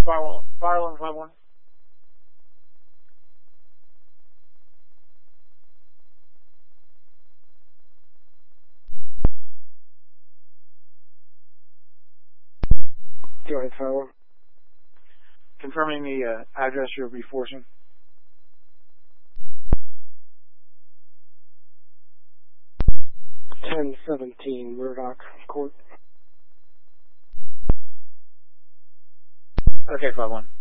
5151. Go ahead, Fire. Confirming the address you'll be forcing. 1017 Murdoch Court. Okay, 51.